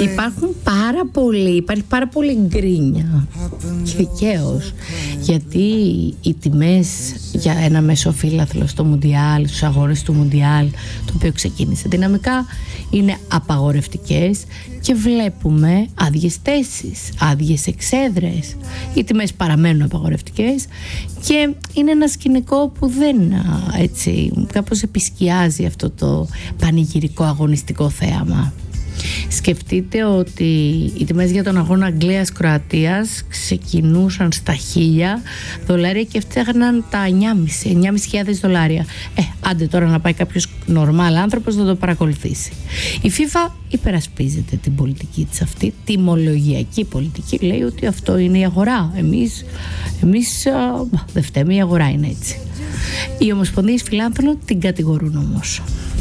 Υπάρχει πάρα πολύ γκρίνια. Και δικαίως. Γιατί οι τιμές για ένα μεσοφύλαθλο στο Μουντιάλ, στους αγώνες του Μουντιάλ, το οποίο ξεκίνησε δυναμικά, είναι απαγορευτικές και βλέπουμε άδειες θέσεις, άδειες εξέδρες. Οι τιμές παραμένουν απαγορευτικές και είναι ένα σκηνικό που δεν έτσι κάπως επισκιάζει αυτό το πανηγυρικό αγωνιστικό θέαμα. Σκεφτείτε ότι οι τιμές για τον αγώνα Αγγλίας-Κροατίας ξεκινούσαν στα $1.000 και φτιάχναν τα 9.500 δολάρια. Άντε τώρα να πάει κάποιος νορμάλ άνθρωπος να το παρακολουθήσει. Η FIFA υπερασπίζεται την πολιτική της αυτή, τιμολογιακή πολιτική, λέει ότι αυτό είναι η αγορά. Εμείς δεν φταίμε, η αγορά είναι έτσι. Οι ομοσπονδίες φιλάνθρωπων την κατηγορούν όμως.